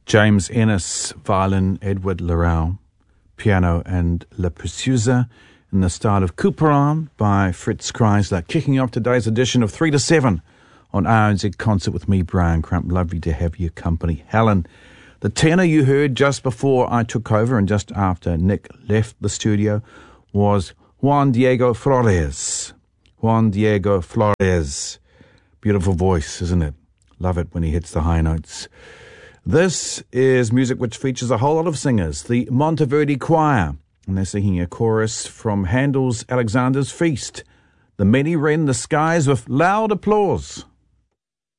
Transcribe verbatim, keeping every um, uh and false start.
James Ennis, violin, Edward Larrell, piano, and La Preciosa in the style of Couperin by Fritz Kreisler. Kicking off today's edition of three to seven on R N Z Concert with me, Brian Crump. Lovely to have your company. Helen, the tenor you heard just before I took over and just after Nick left the studio was Juan Diego Flores. Juan Diego Flores. Beautiful voice, isn't it? Love it when he hits the high notes. This is music which features a whole lot of singers, the Monteverdi Choir, and they're singing a chorus from Handel's Alexander's Feast. The many rend the skies with loud applause.